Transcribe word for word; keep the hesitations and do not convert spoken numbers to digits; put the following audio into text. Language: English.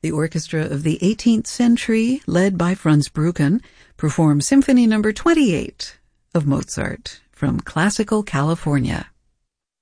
The orchestra of the eighteenth century, led by Franz Brücken, performs Symphony number twenty-eight of Mozart from Classical California.